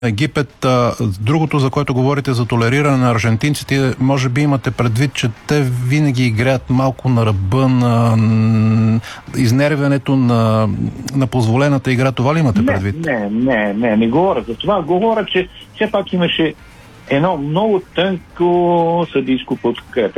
Египет, другото, за което говорите, за толериране на аржентинците, може би имате предвид, че те винаги играят малко на ръба на изнервянето на позволената игра. Това ли имате предвид? Не говоря за това. Говоря, че все пак имаше едно много тънко съдийско подкрепа.